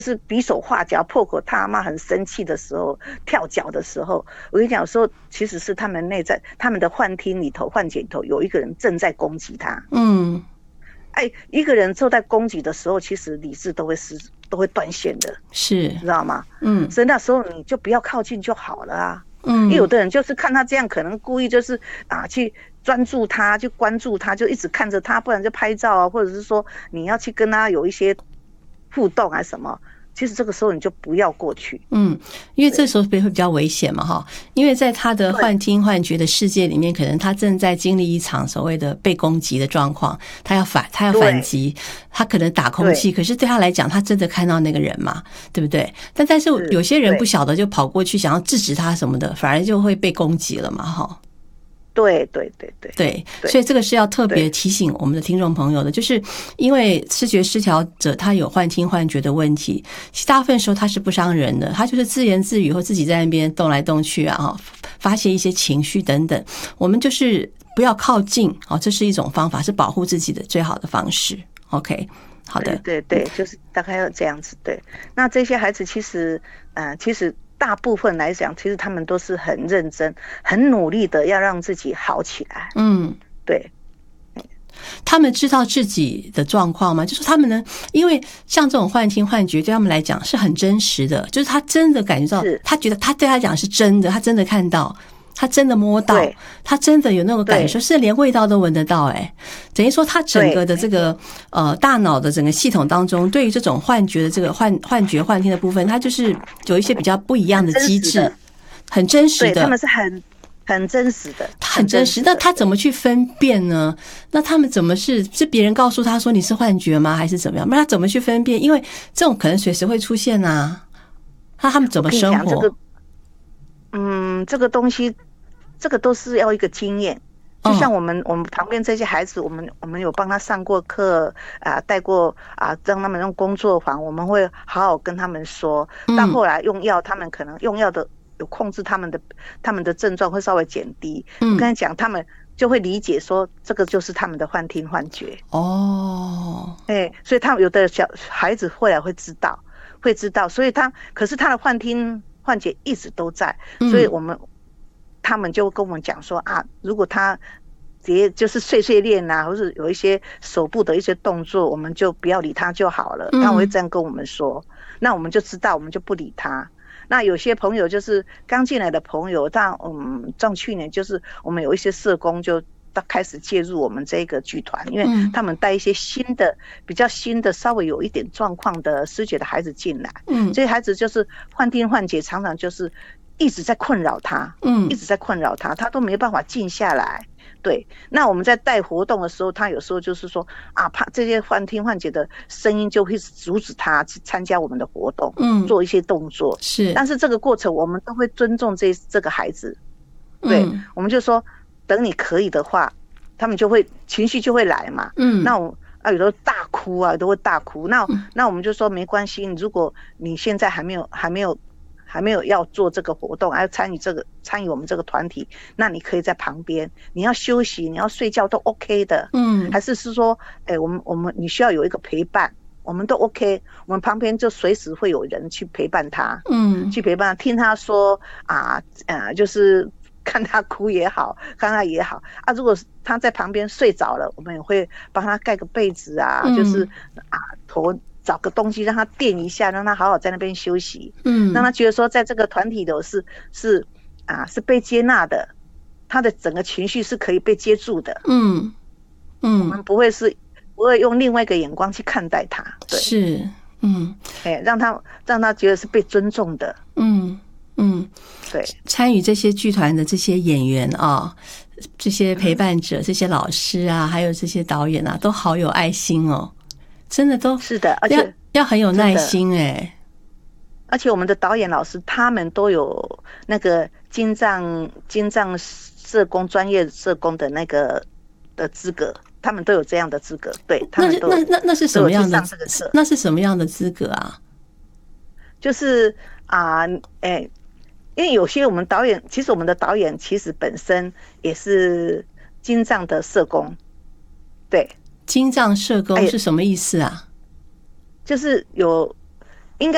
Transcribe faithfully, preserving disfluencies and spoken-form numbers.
是比手画脚、破口大骂、很生气的时候、跳脚的时候，我跟你讲，有时候其实是他们内在、他们的幻听里头、幻觉里头有一个人正在攻击他。 嗯， 哎，一个人正在攻击的时候，其实理智都会失、都会断线的， 是， 知道吗？ 嗯， 所以那时候你就不要靠近就好了啊。 嗯， 因为有的人就是看他这样，可能故意就是啊去专注他，去关注他，就一直看着他，不然就拍照啊，或者是说你要去跟他有一些互动还是什么。其实这个时候你就不要过去， 嗯，因为这时候会比较危险嘛，哈，因为在他的幻听幻觉的世界里面，可能他正在经历一场所谓的被攻击的状况，他要反，他要反击，他可能打空气，可是对他来讲，他真的看到那个人嘛，对不对？但但是有些人不晓得就跑过去想要制止他什么的，反而就会被攻击了嘛，哈。 对对对对对，所以这个是要特别提醒我们的听众朋友的，就是因为视觉失调者他有幻听幻觉的问题，大部分时候他是不伤人的，他就是自言自语或自己在那边动来动去啊，发泄一些情绪等等，我们就是不要靠近，这是一种方法，是保护自己的最好的方式。 OK， 好的， 对对对，就是大概要这样子。对，那这些孩子其实呃其实大部分来讲，其实他们都是很认真、很努力的要让自己好起来。 嗯， 对。 他们知道自己的状况吗？就是他们呢，因为像这种幻听幻觉对他们来讲是很真实的，就是他真的感觉到，他觉得他对他讲是真的，他真的看到，他真的摸到，他真的有那种感受，是连味道都闻得到。哎，等于说他整个的这个呃大脑的整个系统当中，对于这种幻觉的这个幻幻觉幻听的部分，它就是有一些比较不一样的机制，很真实的， 对，他们是很很真实的， 很真实。那他怎么去分辨呢？那他们怎么是是别人告诉他说你是幻觉吗？还是怎么样？那他怎么去分辨？因为这种可能随时会出现啊。那他们怎么生活？ 这个，嗯，这个东西，这个都是要一个经验。就像我们、嗯、我们旁边这些孩子，我们我们有帮他上过课啊，带过啊，让他们用工作坊，我们会好好跟他们说。到后来用药，他们可能用药的。有控制他们的他们的症状会稍微减低，嗯，我跟你讲，他们就会理解说这个就是他们的幻听幻觉哦， 哎、欸，所以他们有的小孩子后来会知道，会知道，所以他可是他的幻听幻觉一直都在，所以我们、嗯、他们就跟我们讲说啊，如果他也就是碎碎念啊，或是有一些手部的一些动作，我们就不要理他就好了。他会这样跟我们说，嗯、那我们就知道，我们就不理他。那有些朋友就是刚进来的朋友，但嗯，像去年就是我们有一些社工就开始介入我们这个剧团，因为他们带一些新的、比较新的、稍微有一点状况的失觉的孩子进来，嗯，这些孩子就是幻听幻觉，常常就是一直在困扰他，嗯，一直在困扰他，他都没办法静下来。对，那我们在带活动的时候，他有时候就是说啊，怕这些幻听幻觉的声音就会阻止他去参加我们的活动，嗯，做一些动作是， 但是这个过程我们都会尊重这这个孩子，对，嗯、我们就说等你可以的话，他们就会情绪就会来嘛，嗯，那我啊有的大哭啊，都会大哭，那、嗯、那我们就说没关系，如果你现在还没有还没有。还没有要做这个活动，还要参与这个参与我们这个团体，那你可以在旁边，你要休息，你要睡觉都 OK 的，嗯，还是是说，哎、欸，我们我们你需要有一个陪伴，我们都 OK， 我们旁边就随时会有人去陪伴他，嗯，去陪伴他，听他说啊，呃，就是看他哭也好，看他也好啊，如果他在旁边睡着了，我们也会帮他盖个被子啊，嗯、就是啊头。找个东西让他垫一下，让他好好在那边休息，嗯，让他觉得说在这个团体的是是啊是被接纳的，他的整个情绪是可以被接住的，嗯嗯，我们不会是不会用另外一个眼光去看待他，对， 是，嗯， 哎、欸，让他让他觉得是被尊重的， 嗯嗯， 对， 参与这些剧团的这些演员啊，这些陪伴者、嗯、这些老师啊，还有这些导演啊，都好有爱心哦。真的都是的，而且要很有耐心哎、欸。 而且我们的导演老师他们都有那个精障精障社工专业社工的那个的资格，他们都有这样的资格。对，他们都那那那是什么样的？那是什么样的资格啊？ 就是啊，哎、欸，因为有些我们导演，其实我们的导演其实本身也是精障的社工，对。 精障社工是什么意思啊？ 就是有